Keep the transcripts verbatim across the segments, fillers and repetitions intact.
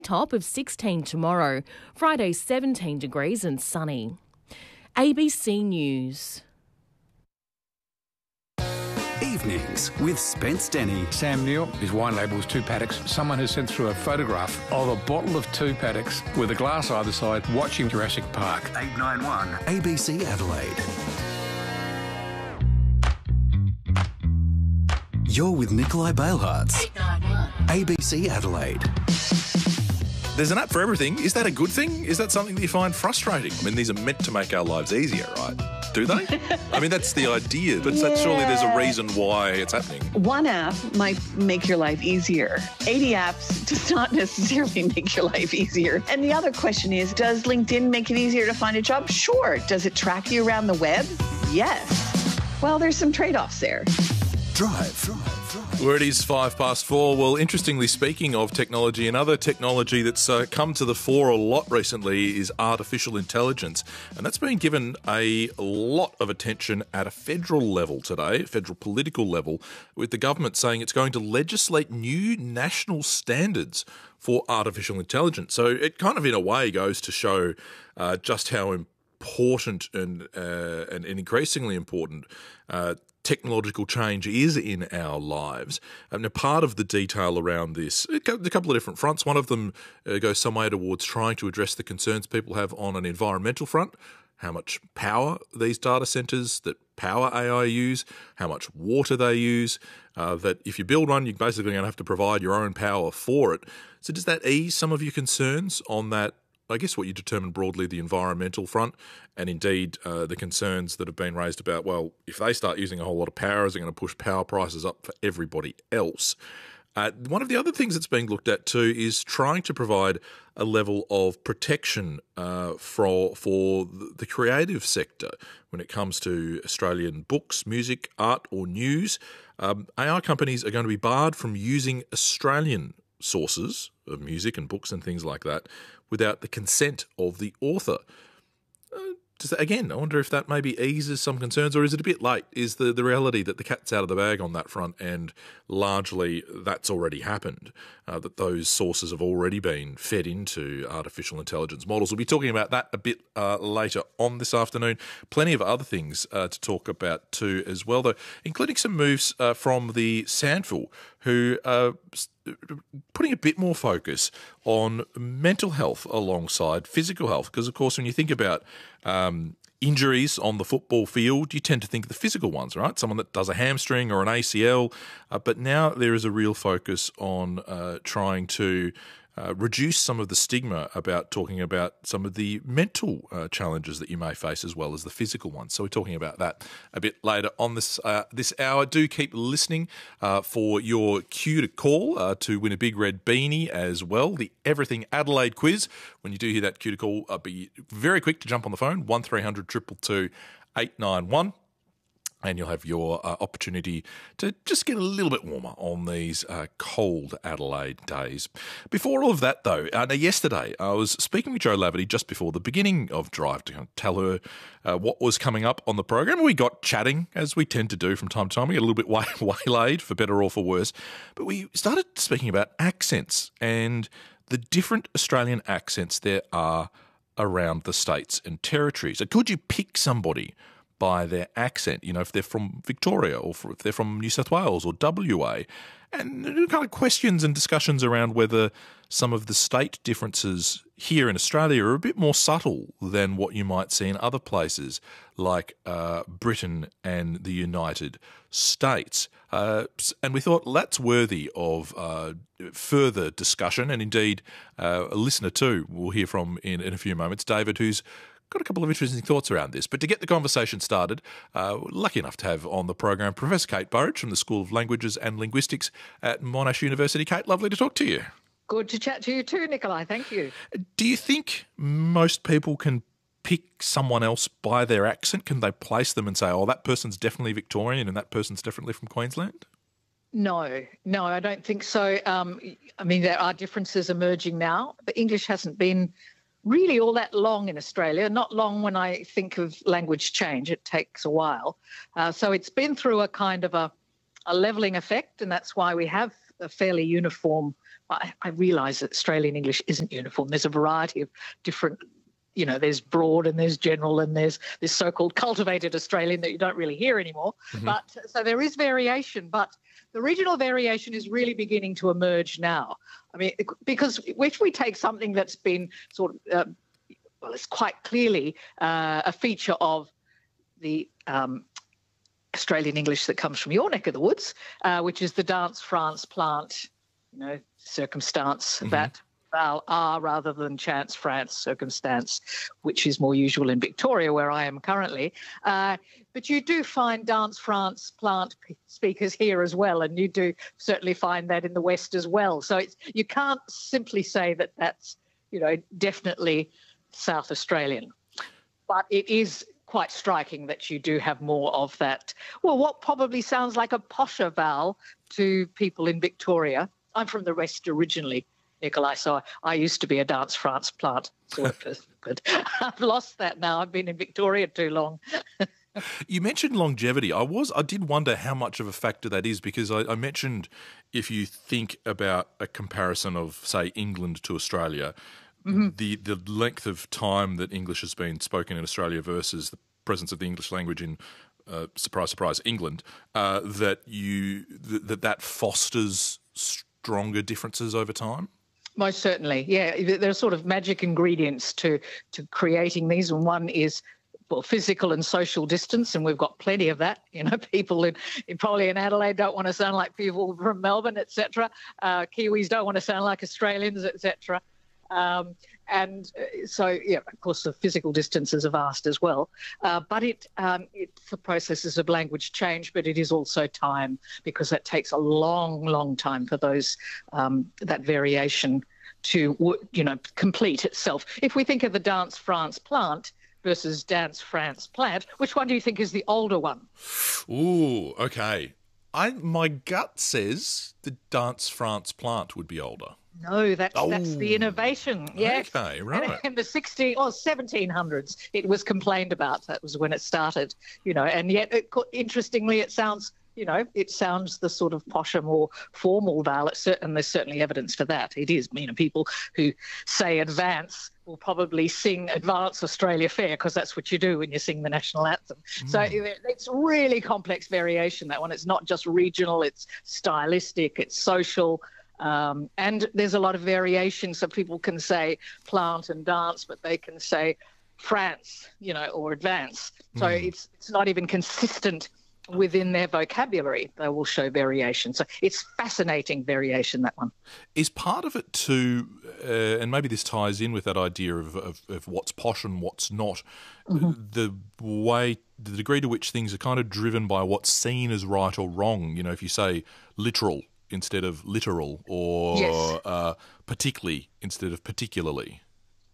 Top of sixteen tomorrow. Friday seventeen degrees and sunny. A B C News. Evenings with Spence Denny. Sam Neill, his wine label is two paddocks. Someone has sent through a photograph of a bottle of two paddocks with a glass either side watching Jurassic Park. eight nine one A B C Adelaide. You're with Nikolai Bailhartz. eight nine one A B C Adelaide. There's an app for everything. Is that a good thing? Is that something that you find frustrating? I mean, these are meant to make our lives easier, right? Do they? I mean, that's the idea, but yeah. surely there's a reason why it's happening. One app might make your life easier. eighty apps does not necessarily make your life easier. And the other question is, does LinkedIn make it easier to find a job? Sure. Does it track you around the web? Yes. Well, there's some trade-offs there. Drive, drive, drive. Where it is five past four. Well, interestingly, speaking of technology, another technology that's uh, come to the fore a lot recently is artificial intelligence. And that's been given a lot of attention at a federal level today, federal political level, with the government saying it's going to legislate new national standards for artificial intelligence. So it kind of, in a way, goes to show uh, just how important and, uh, and increasingly important uh technological change is in our lives. And a part of the detail around this, a couple of different fronts. One of them uh, goes some way towards trying to address the concerns people have on an environmental front, how much power these data centres that power A I use, how much water they use, uh, that if you build one, you're basically going to have to provide your own power for it. So does that ease some of your concerns on that, I guess what you determine broadly, the environmental front, and indeed uh, the concerns that have been raised about, well, if they start using a whole lot of power, is it going to push power prices up for everybody else? Uh, one of the other things that's being looked at too is trying to provide a level of protection uh, for, for the creative sector when it comes to Australian books, music, art or news. Um, A I companies are going to be barred from using Australian sources of music and books and things like that without the consent of the author. Uh, does that, again, I wonder if that maybe eases some concerns, or is it a bit late? Is the, the reality that the cat's out of the bag on that front and largely that's already happened, uh, that those sources have already been fed into artificial intelligence models? We'll be talking about that a bit uh, later on this afternoon. Plenty of other things uh, to talk about too as well, though, including some moves uh, from the SANFL, who are putting a bit more focus on mental health alongside physical health. Because, of course, when you think about um, injuries on the football field, you tend to think of the physical ones, right? Someone that does a hamstring or an A C L. Uh, but now there is a real focus on uh, trying to Uh, reduce some of the stigma about talking about some of the mental uh, challenges that you may face as well as the physical ones. So we're talking about that a bit later on this uh, this hour. Do keep listening uh, for your cue to call uh, to win a big red beanie as well. The Everything Adelaide quiz. When you do hear that cue to call, uh, be very quick to jump on the phone, one three hundred two two two eight nine one. And you'll have your uh, opportunity to just get a little bit warmer on these uh, cold Adelaide days. Before all of that, though, uh, now yesterday I was speaking with Jo Laverty just before the beginning of Drive to tell her uh, what was coming up on the program. We got chatting, as we tend to do from time to time. We get a little bit way- waylaid, for better or for worse. But we started speaking about accents and the different Australian accents there are around the states and territories. So could you pick somebody by their accent, you know, if they're from Victoria or if they're from New South Wales or W A, and kind of questions and discussions around whether some of the state differences here in Australia are a bit more subtle than what you might see in other places like uh, Britain and the United States. Uh, and we thought that's worthy of uh, further discussion, and indeed uh, a listener too we'll hear from in, in a few moments, David, who's got a couple of interesting thoughts around this. But to get the conversation started, uh, lucky enough to have on the program Professor Kate Burridge from the School of Languages and Linguistics at Monash University. Kate, lovely to talk to you. Good to chat to you too, Nikolai. Thank you. Do you think most people can pick someone else by their accent? Can they place them and say, oh, that person's definitely Victorian and that person's definitely from Queensland? No, no, I don't think so. Um, I mean, there are differences emerging now. But English hasn't been really all that long in Australia, not long when I think of language change. It takes a while. Uh, so it's been through a kind of a, a levelling effect, and that's why we have a fairly uniform I, I realise that Australian English isn't uniform. There's a variety of different, you know, there's broad and there's general and there's this so-called cultivated Australian that you don't really hear anymore. Mm-hmm. But so there is variation, but the regional variation is really beginning to emerge now. I mean, because if we take something that's been sort of, uh, well, it's quite clearly uh, a feature of the um, Australian English that comes from your neck of the woods, uh, which is the dance France plant, you know, circumstance, mm-hmm. that vowel R rather than chance France circumstance, which is more usual in Victoria where I am currently. Uh, but you do find dance France plant speakers here as well, and you do certainly find that in the West as well. So it's, you can't simply say that that's, you know, definitely South Australian. But it is quite striking that you do have more of that, well, what probably sounds like a posher vowel to people in Victoria. I'm from the West originally, Nikolai, so I used to be a dance France plant sort of person, but I've lost that now. I've been in Victoria too long. You mentioned longevity. I was, I did wonder how much of a factor that is, because I, I mentioned if you think about a comparison of, say, England to Australia, mm-hmm. the the length of time that English has been spoken in Australia versus the presence of the English language in, uh, surprise, surprise, England, uh, that you th- that that fosters stronger differences over time? Most certainly, yeah. There are sort of magic ingredients to to creating these, and one is, well, physical and social distance, and we've got plenty of that. You know, people in, in probably in Adelaide don't want to sound like people from Melbourne, et cetera. Uh, Kiwis don't want to sound like Australians, et cetera. Um, and so, yeah, of course, the physical distances are vast as well. Uh, but it, um, it's the processes of language change, but it is also time, because that takes a long, long time for those um, that variation to, you know, complete itself. If we think of the Dance France plant versus Dance France plant, which one do you think is the older one? Ooh, okay. I my gut says the Dance France plant would be older. No, that's oh, that's the innovation. Yes. Okay, right. And in the sixteen or seventeen hundreds, it was complained about. That was when it started, you know. And yet, it, interestingly, it sounds, you know, it sounds the sort of posher, more formal vowel. It's certain, and there's certainly evidence for that. It is, you know, people who say advance will probably sing Advance Australia Fair, because that's what you do when you sing the national anthem. Mm. So it's really complex variation, that one. It's not just regional, it's stylistic, it's social. Um, and there's a lot of variation, so people can say plant and dance, but they can say France, you know, or advance. So mm. it's it's not even consistent within their vocabulary. They will show variation. So it's fascinating variation, that one. Is part of it too, uh, and maybe this ties in with that idea of, of, of what's posh and what's not, mm-hmm. the way, the degree to which things are kind of driven by what's seen as right or wrong. You know, if you say literal instead of literal, or yes. uh, particularly instead of particularly.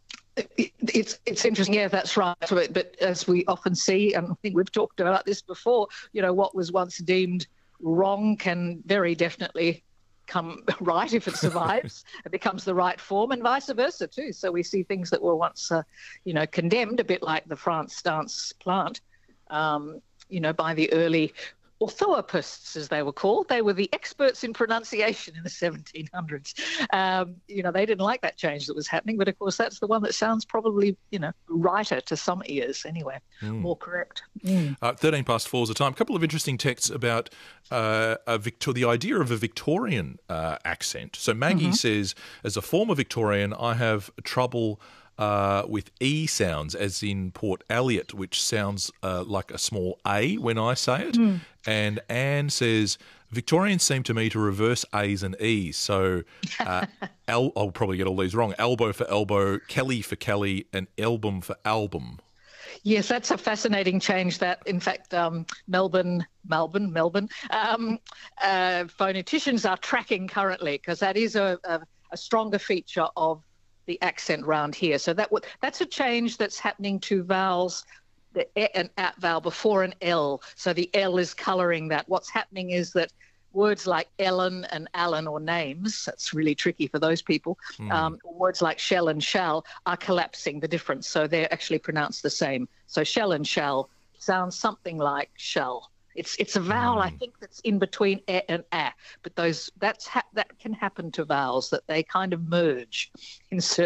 It, it's it's interesting, yeah, that's right. But, but as we often see, and I think we've talked about this before, you know, what was once deemed wrong can very definitely come right if it survives. It becomes the right form, and vice versa too. So we see things that were once, uh, you know, condemned, a bit like the France dance plant, um, you know, by the early orthoepists, as they were called. They were the experts in pronunciation in the seventeen hundreds. Um, you know, they didn't like that change that was happening, but of course that's the one that sounds probably, you know, righter to some ears anyway, mm. more correct. Mm. Uh, thirteen past four is the time. A couple of interesting texts about uh, a Victor- the idea of a Victorian uh, accent. So Maggie mm-hmm. says, as a former Victorian, I have trouble Uh, with E sounds, as in Port Elliot, which sounds uh, like a small A when I say it. Mm. And Anne says, Victorians seem to me to reverse A's and E's. So uh, el- I'll probably get all these wrong. Elbow for elbow, Kelly for Kelly, and album for album. Yes, that's a fascinating change that, in fact, um, Melbourne, Melbourne, Melbourne, um, uh, phoneticians are tracking currently, because that is a, a, a stronger feature of the accent round here. So that w- that's a change that's happening to vowels, the e- an at vowel before an L. So the L is colouring that. What's happening is that words like Ellen and Alan, or names, that's really tricky for those people, mm. um, words like shell and shall are collapsing the difference. So they're actually pronounced the same. So shell and shall sounds something like shall It's it's a vowel, I think, that's in between e and a. But those that's ha- that can happen to vowels, that they kind of merge in certain